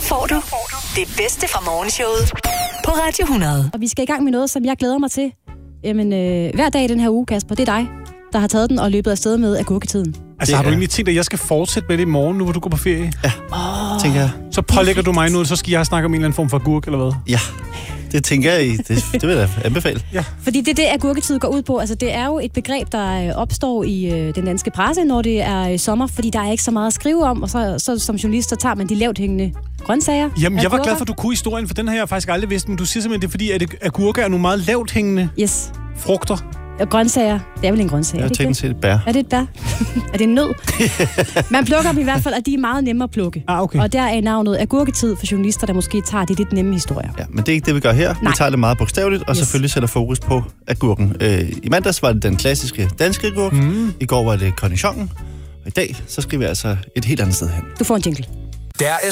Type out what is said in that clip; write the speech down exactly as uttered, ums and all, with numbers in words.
får du det bedste fra morgenshowet på Radio hundrede. Og vi skal i gang med noget, som jeg glæder mig til. Jamen, øh, hver dag i den her uge, Kasper, det er dig, der har taget den og løbet afsted med agurketiden. Altså, har du egentlig tænkt, at jeg skal fortsætte med det i morgen, nu hvor du går på ferie? Ja, oh, tænker jeg. Så pålægger du mig nu, så skal jeg snakke om en eller anden form for agurk, eller hvad? Ja, det tænker jeg. Det, det vil jeg anbefale. Ja. Fordi det er det, agurketid går ud på. Altså, det er jo et begreb, der opstår i øh, den danske presse, når det er øh, sommer, fordi der er ikke så meget at skrive om, og så, så som journalist, så tager man de lavt hængende grøntsager. Jamen, jeg var agurker. glad for, at du kunne historien, for den har jeg faktisk aldrig vidst, men du siger simpelthen, det er fordi, at agurker er nogle meget lavt hængende Yes. frugter. Og grøntsager, det er vel en grøntsag, Jeg er har det ikke tænkt til et bær. Er det et bær? Er det en nød? Man plukker dem i hvert fald, og de er meget nemme at plukke. Ah, okay. Og der er navnet agurketid for journalister, der måske tager de lidt nemme historier. Ja, men det er ikke det, vi gør her. Nej. Vi tager det meget bogstaveligt, og Yes. selvfølgelig sætter fokus på agurken. Øh, I mandags var det den klassiske danske agurk. Mm. I går var det cornichonen. Og i dag, så skal vi altså et helt andet sted hen. Du får en jingle. Der er